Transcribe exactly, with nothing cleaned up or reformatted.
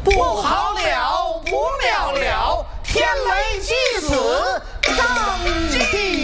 不好了，不了了，天雷即死，张帝。